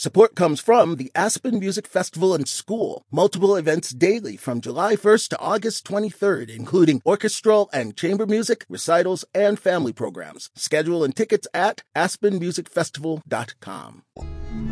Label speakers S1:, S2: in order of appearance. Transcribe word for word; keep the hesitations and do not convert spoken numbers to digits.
S1: Support comes from the Aspen Music Festival and School. Multiple events daily from July first to August twenty-third, including orchestral and chamber music, recitals, and family programs. Schedule and tickets at aspen music festival dot com.